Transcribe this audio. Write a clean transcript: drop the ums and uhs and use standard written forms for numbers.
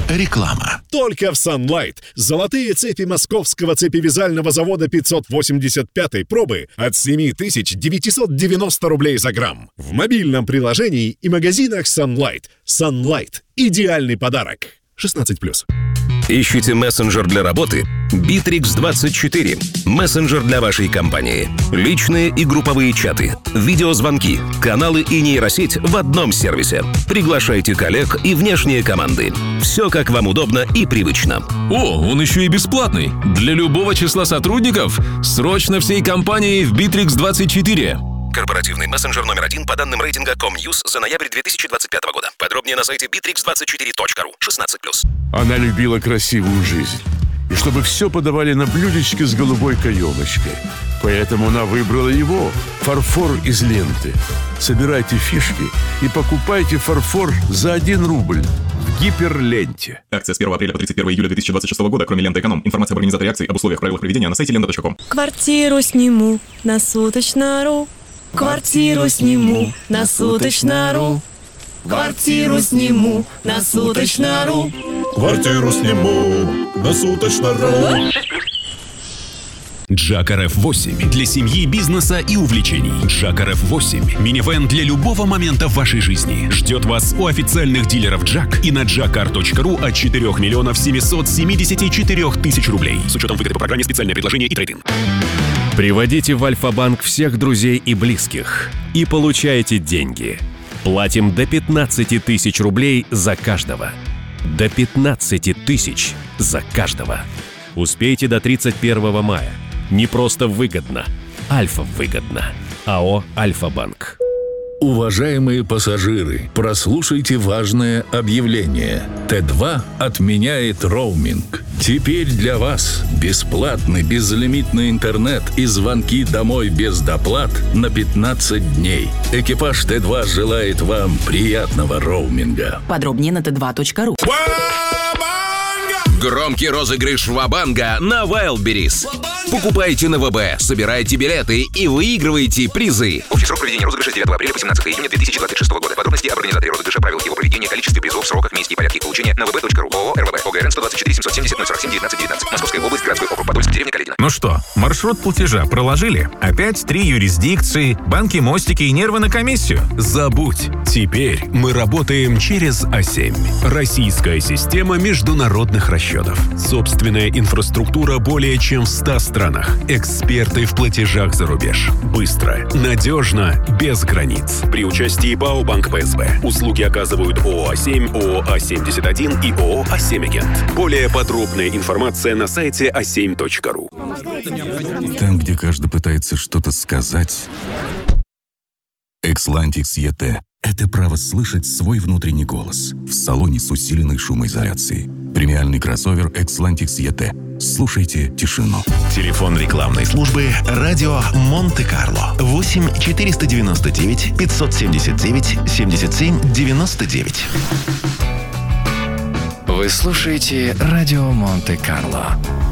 Реклама. Только в Sunlight. Золотые цепи московского цепевязального завода 585-й пробы от 7990 рублей за грамм. В мобильном приложении и магазинах Sunlight. Sunlight. Идеальный подарок. 16+. Ищите мессенджер для работы? Bittrex24. Мессенджер для вашей компании. Личные и групповые чаты, видеозвонки, каналы и нейросеть в одном сервисе. Приглашайте коллег и внешние команды. Все как вам удобно и привычно. О, он еще и бесплатный. Для любого числа сотрудников. Срочно всей компании в Bittrex24. Корпоративный мессенджер номер 1 по данным рейтинга Comnews за ноябрь 2025 года. Подробнее на сайте bittrex24.ru. 16+. Она любила красивую жизнь. И чтобы все подавали на блюдечке с голубой каемочкой. Поэтому она выбрала его. Фарфор из ленты. Собирайте фишки и покупайте фарфор за 1 рубль. В гиперленте. Акция с 1 апреля по 31 июля 2026 года, кроме ленты «Эконом». Информация об организаторе акции, об условиях, правилах проведения на сайте lenta.com. Квартиру сниму на суточно.ру. Квартиру сниму на суточно.ру. Квартиру сниму на суточно.ру. Квартиру сниму на суточно.ру. Джак RF8 для семьи, бизнеса и увлечений. Джак RF8 – минивэн для любого момента в вашей жизни. Ждет вас у официальных дилеров Джак и на jackar.ru от 4 миллионов 774 тысяч рублей. С учетом выгоды по программе «Специальное предложение» и трейд-ин. Приводите в Альфа-банк всех друзей и близких и получайте деньги. Платим до 15 тысяч рублей за каждого. До 15 тысяч за каждого. Успейте до 31 мая. Не просто выгодно. Альфа выгодно. АО «Альфа-банк». Уважаемые пассажиры, прослушайте важное объявление. Т2 отменяет роуминг. Теперь для вас бесплатный безлимитный интернет и звонки домой без доплат на 15 дней. Экипаж Т2 желает вам приятного роуминга. Подробнее на t2.ru. Громкий розыгрыш Ва-банга на Wildberries. Покупайте на ВБ, собирайте билеты и выигрывайте призы. Общий срок проведения розыгрыша с 9 апреля по 17 июня 2026 года. Подробности об организаторе розыгрыша, правилах его проведения, количестве призов, сроках, месте и порядке получения на vb.ru. ООО «РВБ». ОГРН 124 770 047 19 19. Московская область, городской округ Подольск, деревня Каледино. Ну что, маршрут платежа проложили? Опять 3 юрисдикции, банки, мостики и нервы на комиссию? Забудь. Теперь мы работаем через А7. Российская система международных расчетов. Собственная инфраструктура более чем в 100 странах. Эксперты в платежах за рубеж. Быстро, надежно, без границ. При участии ПАО «Банк ПСБ». Услуги оказывают ООО А7, ООО А71 и ООО А7-агент. Более подробная информация на сайте a7.ru. Там, где каждый пытается что-то сказать, Xlantix ET — это право слышать свой внутренний голос в салоне с усиленной шумоизоляцией. Премиальный кроссовер Xlantix ET. Слушайте тишину. Телефон рекламной службы «Радио Монте-Карло». 8 499 579 77 99. Вы слушаете «Радио Монте-Карло».